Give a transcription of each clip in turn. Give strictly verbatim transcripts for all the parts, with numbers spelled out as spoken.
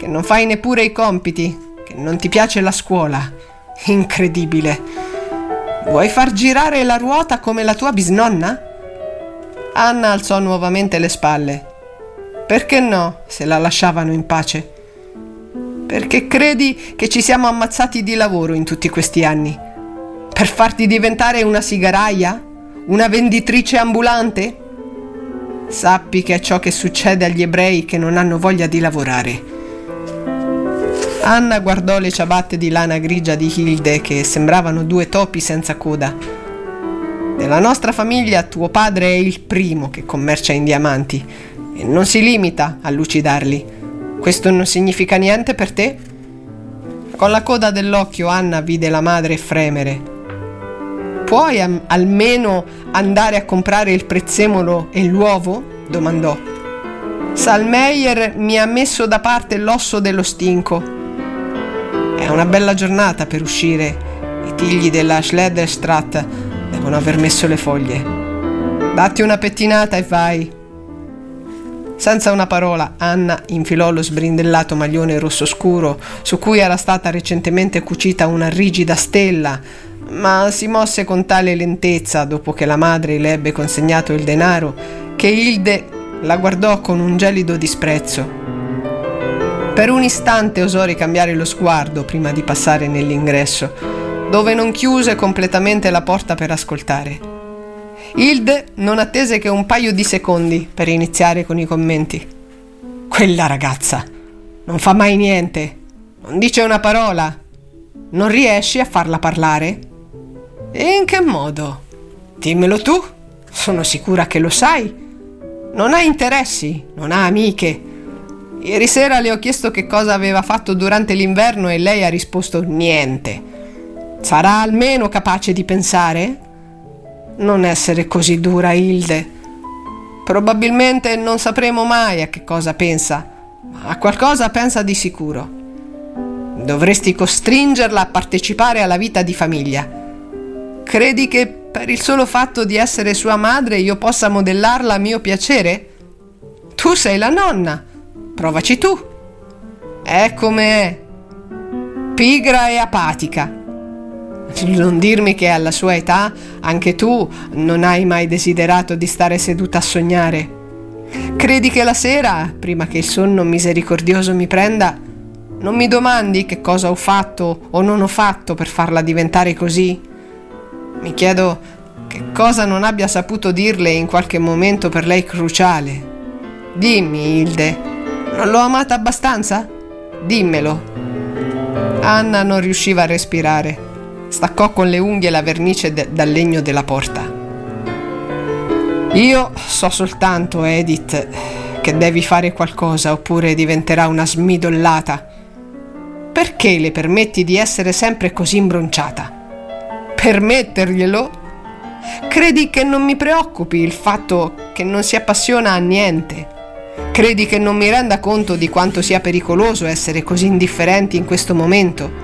che non fai neppure i compiti, che non ti piace la scuola. Incredibile. Vuoi far girare la ruota come la tua bisnonna? Anna alzò nuovamente le spalle. Perché no, se la lasciavano in pace? Perché credi che ci siamo ammazzati di lavoro in tutti questi anni? Per farti diventare una sigaraia? Una venditrice ambulante? Sappi che è ciò che succede agli ebrei che non hanno voglia di lavorare. Anna guardò le ciabatte di lana grigia di Hilde che sembravano due topi senza coda. Nella nostra famiglia tuo padre è il primo che commercia in diamanti e non si limita a lucidarli. Questo non significa niente per te? Con la coda dell'occhio Anna vide la madre fremere. Puoi am- almeno andare a comprare il prezzemolo e l'uovo? Domandò. Salmeyer mi ha messo da parte l'osso dello stinco. È una bella giornata per uscire. I tigli della Schlederstraat devono aver messo le foglie. Datti una pettinata e vai. Senza una parola, Anna infilò lo sbrindellato maglione rosso scuro su cui era stata recentemente cucita una rigida stella, ma si mosse con tale lentezza dopo che la madre le ebbe consegnato il denaro che Hilde la guardò con un gelido disprezzo. Per un istante osò ricambiare lo sguardo prima di passare nell'ingresso, dove non chiuse completamente la porta per ascoltare. Hilde non attese che un paio di secondi per iniziare con i commenti. Quella ragazza non fa mai niente, non dice una parola, non riesci a farla parlare? E in che modo? Dimmelo tu, sono sicura che lo sai. Non ha interessi, non ha amiche. Ieri sera le ho chiesto che cosa aveva fatto durante l'inverno e lei ha risposto niente. Sarà almeno capace di pensare? Non essere così dura, Hilde. Probabilmente non sapremo mai a che cosa pensa, ma a qualcosa pensa di sicuro. Dovresti costringerla a partecipare alla vita di famiglia. Credi che per il solo fatto di essere sua madre io possa modellarla a mio piacere? Tu sei la nonna. Provaci tu. È come è. Pigra e apatica. Non dirmi che alla sua età anche tu non hai mai desiderato di stare seduta a sognare. Credi che la sera, prima che il sonno misericordioso mi prenda, non mi domandi che cosa ho fatto o non ho fatto per farla diventare così? Mi chiedo che cosa non abbia saputo dirle in qualche momento per lei cruciale. Dimmi, Hilde. Non l'ho amata abbastanza? Dimmelo. Anna non riusciva a respirare. Staccò con le unghie la vernice de- dal legno della porta. Io so soltanto, Edith, che devi fare qualcosa oppure diventerà una smidollata. Perché le permetti di essere sempre così imbronciata? Permetterglielo? Credi che non mi preoccupi il fatto che non si appassiona a niente? Credi che non mi renda conto di quanto sia pericoloso essere così indifferenti in questo momento?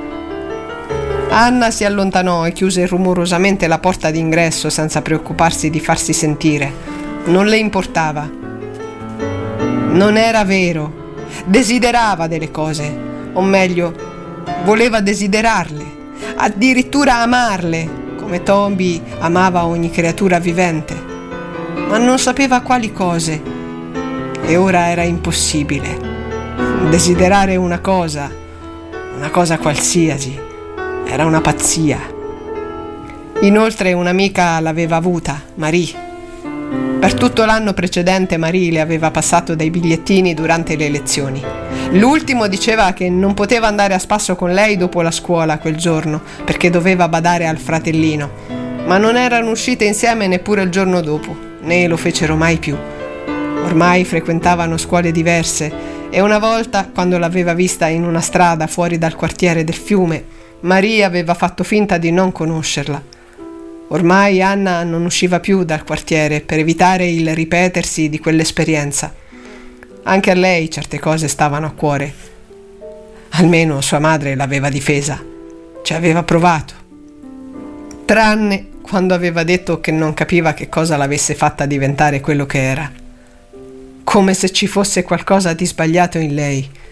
Anna si allontanò e chiuse rumorosamente la porta d'ingresso senza preoccuparsi di farsi sentire. Non le importava. Non era vero. Desiderava delle cose, o meglio, voleva desiderarle, addirittura amarle, come Toby amava ogni creatura vivente. Ma non sapeva quali cose. E ora era impossibile. Desiderare una cosa, una cosa qualsiasi, era una pazzia. Inoltre un'amica l'aveva avuta, Marie. Per tutto l'anno precedente Marie le aveva passato dei bigliettini durante le lezioni. L'ultimo diceva che non poteva andare a spasso con lei dopo la scuola quel giorno, perché doveva badare al fratellino. Ma non erano uscite insieme neppure il giorno dopo, né lo fecero mai più. Ormai frequentavano scuole diverse e una volta, quando l'aveva vista in una strada fuori dal quartiere del fiume, Maria aveva fatto finta di non conoscerla. Ormai Anna non usciva più dal quartiere per evitare il ripetersi di quell'esperienza. Anche a lei certe cose stavano a cuore. Almeno sua madre l'aveva difesa, ci aveva provato. Tranne quando aveva detto che non capiva che cosa l'avesse fatta diventare quello che era. Come se ci fosse qualcosa di sbagliato in lei.